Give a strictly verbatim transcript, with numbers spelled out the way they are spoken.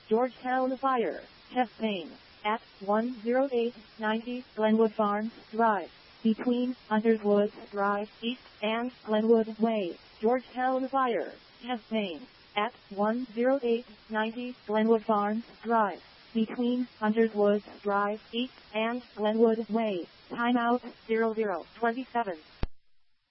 Georgetown Fire, Chastain, at one oh eight ninety Glenwood Farms Drive, between Underwood Drive East and Glenwood Way. Georgetown Fire, Chastain, at one oh eight ninety Glenwood Farms Drive, between Underwood Drive East and Glenwood Way. Timeout zero zero twenty-seven.